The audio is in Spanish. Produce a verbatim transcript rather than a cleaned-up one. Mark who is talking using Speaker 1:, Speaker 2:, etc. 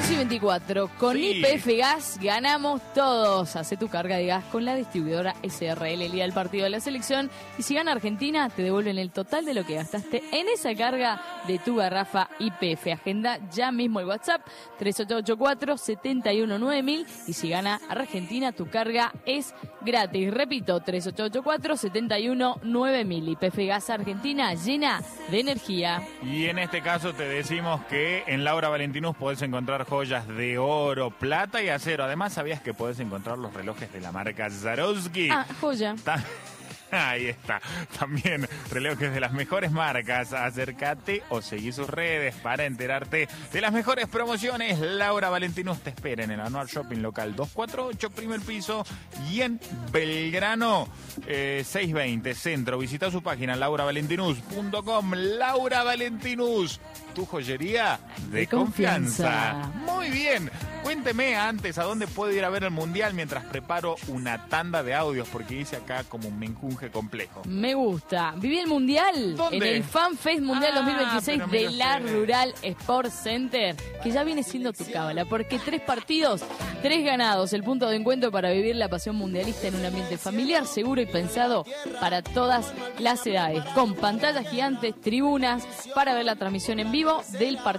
Speaker 1: once y veinticuatro. Con
Speaker 2: Sí.
Speaker 1: Y P F Gas ganamos todos. Hace tu carga de gas con la distribuidora S R L el día del partido de la selección. Y si gana Argentina, te devuelven el total de lo que gastaste en esa carga de tu garrafa Y P F. Agenda ya mismo el WhatsApp tres ocho ocho cuatro, siete uno nueve mil. Y si gana Argentina, tu carga es gratis. Repito, tres ocho ocho cuatro, siete uno nueve mil. Y P F Gas Argentina llena de energía.
Speaker 2: Y en este caso te decimos que en Laura Valentinus podés encontrar joyas de oro, plata y acero. Además, ¿sabías que podés encontrar los relojes de la marca Swarovski?
Speaker 1: Ah, joya.
Speaker 2: Ta- Ahí está. También relojes de las mejores marcas. Acércate o seguí sus redes para enterarte de las mejores promociones. Laura Valentinus te espera en el Anual Shopping Local doscientos cuarenta y ocho, primer piso, y en Belgrano eh, seiscientos veinte, centro. Visita su página laura valentinus punto com. Laura Valentinus, tu joyería de,
Speaker 1: De
Speaker 2: confianza.
Speaker 1: confianza.
Speaker 2: Muy bien. Cuénteme antes a dónde puedo ir a ver el Mundial mientras preparo una tanda de audios, porque hice acá como un menjunje complejo.
Speaker 1: Me gusta. Viví el Mundial
Speaker 2: ¿Dónde?
Speaker 1: en el FanFest Mundial
Speaker 2: Ah,
Speaker 1: dos mil veintiséis
Speaker 2: pero me
Speaker 1: de
Speaker 2: lo
Speaker 1: la
Speaker 2: sé.
Speaker 1: Rural Sports Center, que ya viene siendo tu cábala, porque tres partidos, tres ganados, el punto de encuentro para vivir la pasión mundialista en un ambiente familiar, seguro y pensado para todas las edades, con pantallas gigantes, tribunas, para ver la transmisión en vivo del partido.